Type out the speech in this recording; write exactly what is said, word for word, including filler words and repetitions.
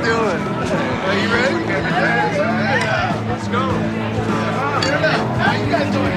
doing? Are you ready? Yeah. Let's go. How you guys doing?